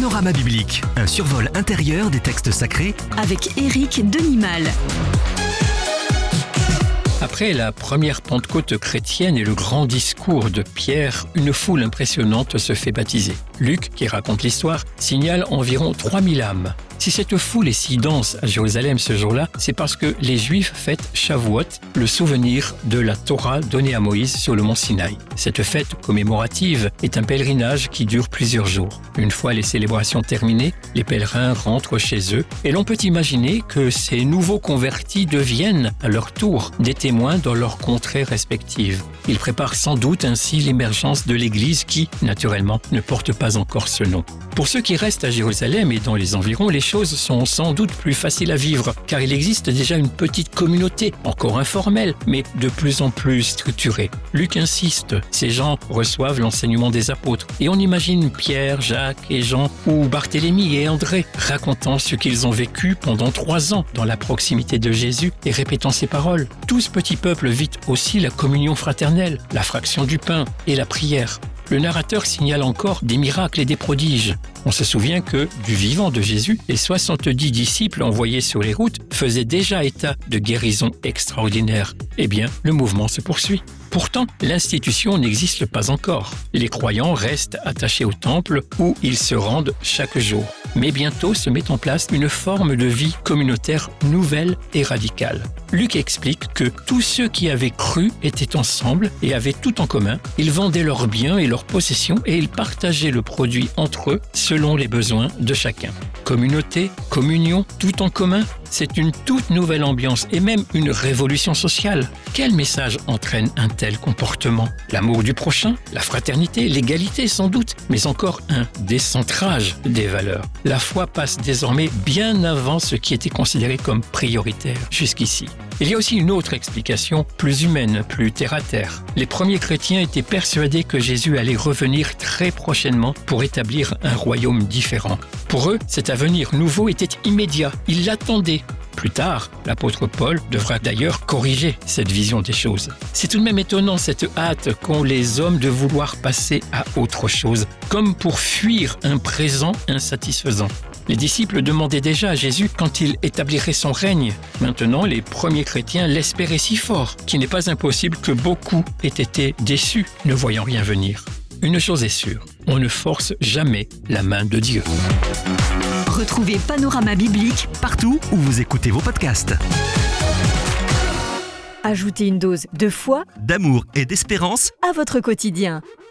Panorama biblique, un survol intérieur des textes sacrés avec Éric Denimal. Après la première Pentecôte chrétienne et le grand discours de Pierre, une foule impressionnante se fait baptiser. Luc, qui raconte l'histoire, signale environ 3000 âmes. Si cette foule est si dense à Jérusalem ce jour-là, c'est parce que les Juifs fêtent Shavuot, le souvenir de la Torah donnée à Moïse sur le mont Sinaï. Cette fête commémorative est un pèlerinage qui dure plusieurs jours. Une fois les célébrations terminées, les pèlerins rentrent chez eux et l'on peut imaginer que ces nouveaux convertis deviennent, à leur tour, des témoins dans leurs contrées respectives. Ils préparent sans doute ainsi l'émergence de l'Église qui, naturellement, ne porte pas encore ce nom. Pour ceux qui restent à Jérusalem et dans les environs, les choses sont sans doute plus faciles à vivre, car il existe déjà une petite communauté, encore informelle, mais de plus en plus structurée. Luc insiste, ces gens reçoivent l'enseignement des apôtres, et on imagine Pierre, Jacques et Jean, ou Barthélemy et André, racontant ce qu'ils ont vécu pendant 3 ans dans la proximité de Jésus et répétant ses paroles. Tout ce petit peuple vit aussi la communion fraternelle, la fraction du pain et la prière. Le narrateur signale encore des miracles et des prodiges. On se souvient que, du vivant de Jésus, les 70 disciples envoyés sur les routes faisaient déjà état de guérisons extraordinaires. Eh bien, le mouvement se poursuit. Pourtant, l'institution n'existe pas encore. Les croyants restent attachés au temple où ils se rendent chaque jour. Mais bientôt se met en place une forme de vie communautaire nouvelle et radicale. Luc explique que tous ceux qui avaient cru étaient ensemble et avaient tout en commun. Ils vendaient leurs biens et leurs possessions et ils partageaient le produit entre eux selon les besoins de chacun. Communauté, communion, tout en commun, c'est une toute nouvelle ambiance et même une révolution sociale. Quel message entraîne un tel comportement ? L'amour du prochain, la fraternité, l'égalité sans doute, mais encore un décentrage des valeurs. La foi passe désormais bien avant ce qui était considéré comme prioritaire jusqu'ici. Il y a aussi une autre explication, plus humaine, plus terre-à-terre. Les premiers chrétiens étaient persuadés que Jésus allait revenir très prochainement pour établir un royaume différent. Pour eux, cet avenir nouveau était immédiat. Ils l'attendaient. Plus tard, l'apôtre Paul devra d'ailleurs corriger cette vision des choses. C'est tout de même étonnant cette hâte qu'ont les hommes de vouloir passer à autre chose, comme pour fuir un présent insatisfaisant. Les disciples demandaient déjà à Jésus quand il établirait son règne. Maintenant, les premiers chrétiens l'espéraient si fort qu'il n'est pas impossible que beaucoup aient été déçus, ne voyant rien venir. Une chose est sûre, on ne force jamais la main de Dieu. Retrouvez Panorama biblique partout où vous écoutez vos podcasts. Ajoutez une dose de foi, D'amour et d'espérance à votre quotidien.